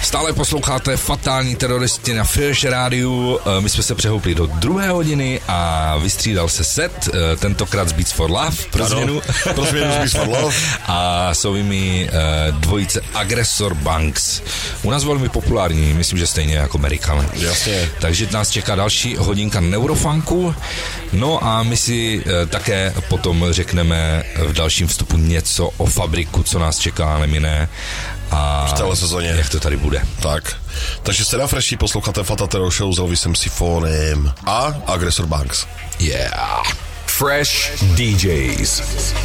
Stále posloucháte Fatální teroristi na Fresh Rádiu. My jsme se přehoupli do 2. hodiny a vystřídal se set, tentokrát z Beats for Love, pro změnu. Pro změnu z Beats for Love. A jsou jimi dvojice Aggressor Banks. U nás velmi populární, myslím, že stejně jako American. Jasně. Takže nás čeká další hodinka neurofunku. No a my si také potom řekneme v dalším vstupu něco o Fabriku, co nás čeká, nemine. A v téhle sezóně. Jak to tady bude. Tak. Takže jste na Freshi, posloucháte Fatatero Show s Elvisem Sifonem a Aggressor Banks. Yeah. Fresh DJs.